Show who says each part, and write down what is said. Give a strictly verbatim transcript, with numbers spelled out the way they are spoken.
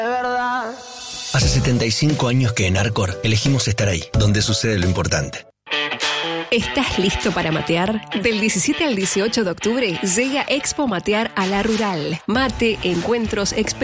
Speaker 1: de verdad.
Speaker 2: Hace setenta y cinco años que en Arcor elegimos estar ahí, donde sucede lo importante.
Speaker 3: ¿Estás listo para matear? Del diecisiete al dieciocho de octubre llega Expo Matear a La Rural. Mate, encuentros, experiencias.